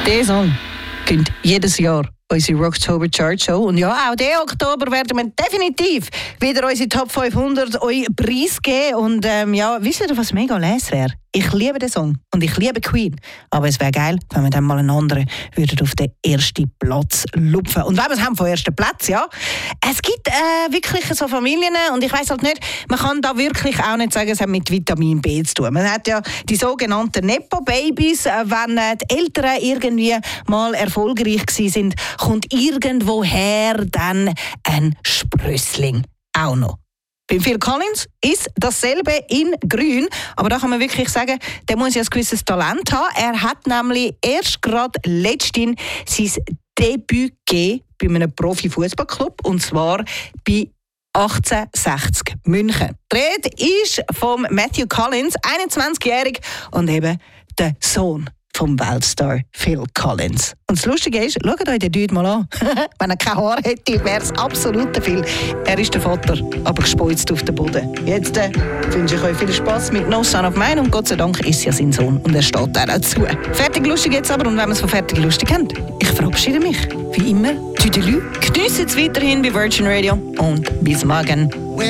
Dieser Song gönnt jedes Jahr unsere Rocktober Chart Show. Und ja, auch diesen Oktober werden wir definitiv wieder unsere Top 500 euch preisgeben. Und wisst ihr, was mega les wäre? Ich liebe den Song und ich liebe Queen. Aber es wäre geil, wenn wir dann mal einen anderen auf den ersten Platz lupfen. Und wenn wir es haben vom ersten Platz, ja. Es gibt wirklich so Familien und ich weiss halt nicht, man kann da wirklich auch nicht sagen, es hat mit Vitamin B zu tun. Man hat ja die sogenannten Nepo-Babys. Wenn die Eltern irgendwie mal erfolgreich sind, kommt irgendwoher dann ein Sprössling auch noch. Bei Phil Collins ist dasselbe in grün, aber da kann man wirklich sagen, der muss ja ein gewisses Talent haben. Er hat nämlich erst gerade letztens sein Debüt gegeben bei einem Profi-Fußballclub, und zwar bei 1860 München. Die Rede ist von Matthew Collins, 21-jährig und eben der Sohn vom Weltstar Phil Collins. Und das Lustige ist, schaut euch den Dude mal an. Wenn er kein Haar hätte, wäre es absolut der Phil. Er ist der Vater, aber gespeuzt auf den Boden. Jetzt wünsche ich euch viel Spass mit No Son of Mine und Gott sei Dank ist ja sein Sohn und er steht da auch zu. Fertig lustig jetzt aber, und wenn wir es von fertig lustig haben, ich verabschiede mich. Wie immer, Tüdelü. Geniessen es weiterhin bei Virgin Radio und bis morgen.